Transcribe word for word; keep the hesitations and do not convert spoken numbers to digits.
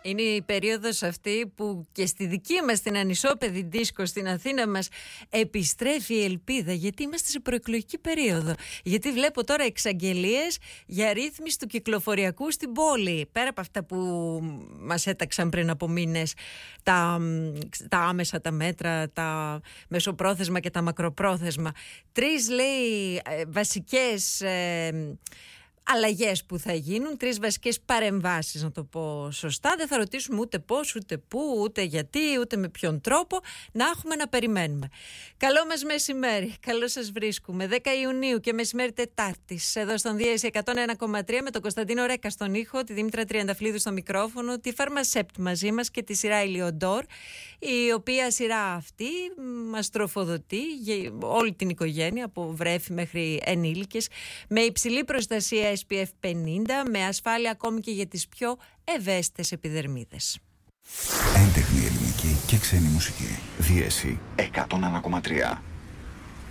Είναι η περίοδος αυτή που και στη δική μας την ανισόπεδη δίσκο στην Αθήνα μας επιστρέφει η ελπίδα, γιατί είμαστε σε προεκλογική περίοδο. Γιατί βλέπω τώρα εξαγγελίες για ρύθμιση του κυκλοφοριακού στην πόλη. Πέρα από αυτά που μας έταξαν πριν από μήνες, τα, τα άμεσα τα μέτρα, τα μεσοπρόθεσμα και τα μακροπρόθεσμα. Τρεις, λέει, βασικές ε, αλλαγές που θα γίνουν, τρεις βασικές παρεμβάσεις, να το πω σωστά. Δεν θα ρωτήσουμε ούτε πώς, ούτε πού, ούτε γιατί, ούτε με ποιον τρόπο. Να έχουμε να περιμένουμε. Καλό μας μεσημέρι, καλώς σας βρίσκουμε. δέκα Ιουνίου και μεσημέρι Τετάρτης, εδώ στον Δίεση εκατόν ένα κόμμα τρία, με τον Κωνσταντίνο Ρέκα στον ήχο, τη Δήμητρα Τριανταφλίδου στο μικρόφωνο, τη Φαρμασέπτ μαζί μας και τη σειρά Ηλιοντόρ, η οποία σειρά αυτή μας τροφοδοτεί όλη την οικογένεια, από βρέφη μέχρι ενήλικες, με υψηλή προστασία ες πι εφ πενήντα, με ασφάλεια ακόμη και για τις πιο ευαίσθητες επιδερμίδες. Έντεχνη ελληνική και ξένη μουσική. Δίεση εκατόν ένα κόμμα τρία.